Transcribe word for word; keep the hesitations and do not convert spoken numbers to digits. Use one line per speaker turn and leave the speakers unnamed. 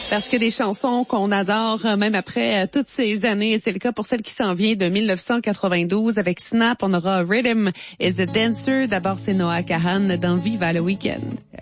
Parce que des chansons qu'on adore euh, même après euh, toutes ces années, c'est le cas pour celle qui s'en vient de dix-neuf cent quatre-vingt-douze. Avec Snap, on aura Rhythm is a Dancer. D'abord, c'est Noah Kahan dans Viva le Week-end.